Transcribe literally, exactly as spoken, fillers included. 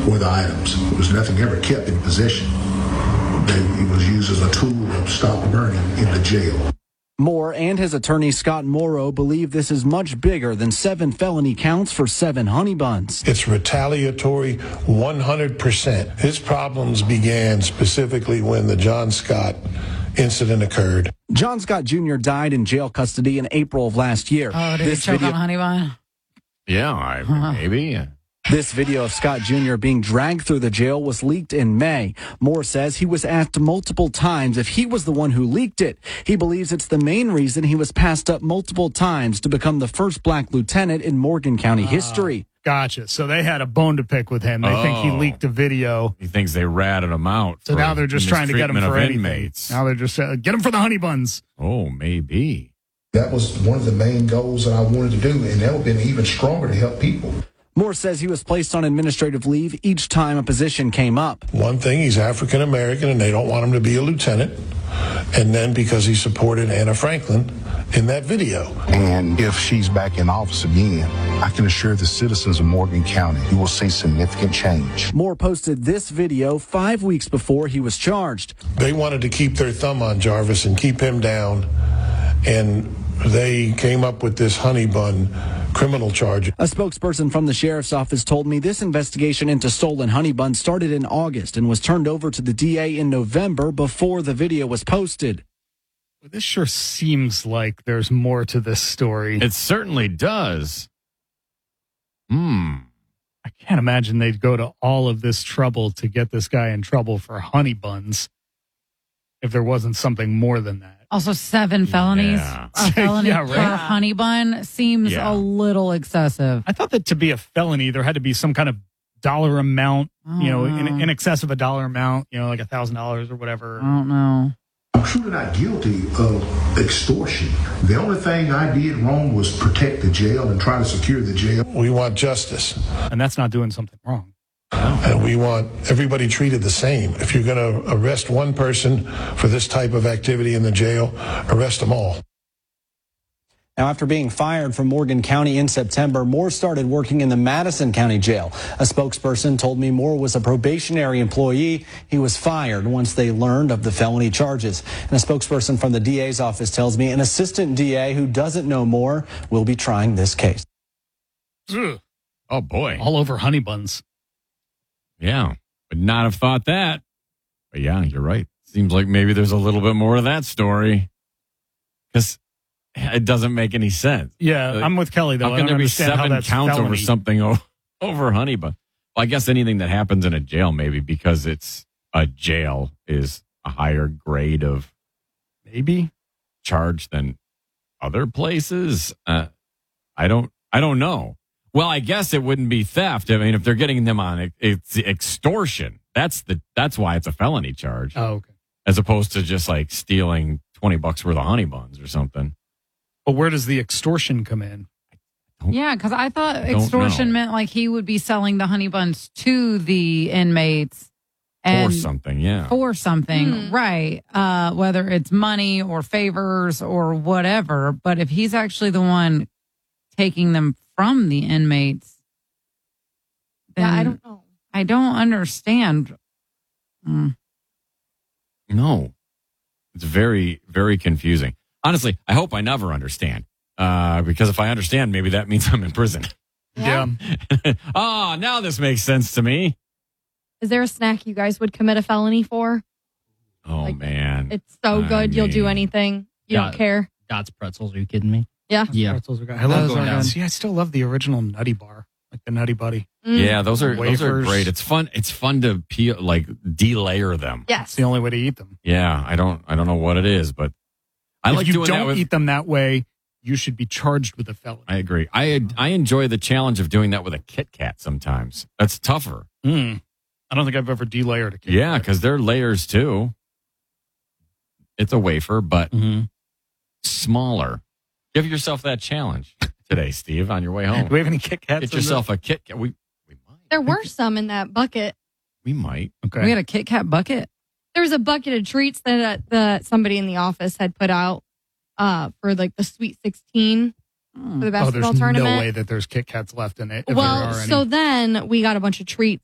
were the items. There was nothing ever kept in possession. They, it was used as a tool to stop burning in the jail. Moore and his attorney Scott Morrow believe this is much bigger than seven felony counts for seven honey buns. It's retaliatory one hundred percent. His problems began specifically when the John Scott incident occurred. John Scott Junior died in jail custody in April of last year. Oh, did this he choke video, on honey bun? Yeah, I, huh. maybe. This video of Scott Junior being dragged through the jail was leaked in May. Moore says he was asked multiple times if he was the one who leaked it. He believes it's the main reason he was passed up multiple times to become the first black lieutenant in Morgan County uh, history. Gotcha. So they had a bone to pick with him. They oh, think he leaked a video. He thinks they ratted him out. So now they're just trying to get him for anything. Inmates. Now they're just uh, get him for the honey buns. Oh, maybe. That was one of the main goals that I wanted to do, and that would have been even stronger to help people. Moore says he was placed on administrative leave each time a position came up. One thing, he's African American, and they don't want him to be a lieutenant. And then because he supported Anna Franklin in that video. And if she's back in office again, I can assure the citizens of Morgan County you will see significant change. Moore posted this video five weeks before he was charged. They wanted to keep their thumb on Jarvis and keep him down. And they came up with this honey bun criminal charge. A spokesperson from the sheriff's office told me this investigation into stolen honey buns started in August and was turned over to the D A in November before the video was posted. This sure seems like there's more to this story. It certainly does. Hmm. I can't imagine they'd go to all of this trouble to get this guy in trouble for honey buns if there wasn't something more than that. Also, seven felonies. Yeah. A felony yeah, right. per honey bun seems yeah. a little excessive. I thought that to be a felony, there had to be some kind of dollar amount, oh, you know, no. in, in excess of a dollar amount, you know, like a thousand dollars or whatever. I don't know. I'm truly not guilty of extortion. The only thing I did wrong was protect the jail and try to secure the jail. We want justice. And that's not doing something wrong. And we want everybody treated the same. If you're going to arrest one person for this type of activity in the jail, arrest them all. Now, after being fired from Morgan County in September, Moore started working in the Madison County Jail. A spokesperson told me Moore was a probationary employee. He was fired once they learned of the felony charges. And a spokesperson from the D A's office tells me an assistant D A who doesn't know Moore will be trying this case. Ugh. Oh, boy. All over honey buns. Yeah, would not have thought that. But yeah, you're right. Seems like maybe there's a little bit more to that story. Because it doesn't make any sense. Yeah, like, I'm with Kelly, though. How can there be seven counts felony. over something over, over honey? But well, I guess anything that happens in a jail, maybe because it's a jail, is a higher grade of maybe charge than other places. Uh, I don't. I don't know. Well, I guess it wouldn't be theft. I mean, if they're getting them on, it's extortion. That's the that's why it's a felony charge. Oh, okay. As opposed to just like stealing twenty bucks worth of honey buns or something. But where does the extortion come in? Yeah, because I thought extortion meant like he would be selling the honey buns to the inmates. And for something, yeah. For something, Hmm. right. Uh, whether it's money or favors or whatever. But if he's actually the one taking them from the inmates, then Yeah, I don't know. I don't understand. Mm. No. It's very, very confusing. Honestly, I hope I never understand. Uh, because if I understand, maybe that means I'm in prison. Yeah. Oh, now this makes sense to me. Is there a snack you guys would commit a felony for? Oh, Like, man. It's so I good, you'll do mean- anything. You Yeah. don't care. God's pretzels. Are you kidding me? Yeah. Yeah. Pretzels are good. I love Those are going good. See, I still love the original Nutty Bar, like the Nutty Buddy. Mm. Yeah, those are those are Wafers. great. It's fun. It's fun to peel, like delayer them. It's Yes. the only way to eat them. Yeah, I don't I don't know what it is, but I if like you doing don't that with. eat them that way, you should be charged with a felony. I agree. I I enjoy the challenge of doing that with a Kit Kat sometimes. That's tougher. Mm. I don't think I've ever delayered a Kit Yeah, Kat. because they're layers too. It's a wafer, but Mm-hmm. smaller. Give yourself that challenge today, Steve, on your way home. Do we have any Kit Kats? Get in yourself a Kit Kat. We we might. There were some in that bucket. We might. the- Okay. We had a Kit Kat bucket. There was a bucket of treats that uh, the somebody in the office had put out uh, for like the Sweet sixteen for the oh, basketball there's tournament. no way that there's Kit Kats left in it. If there Well, are any. so then we got a bunch of treats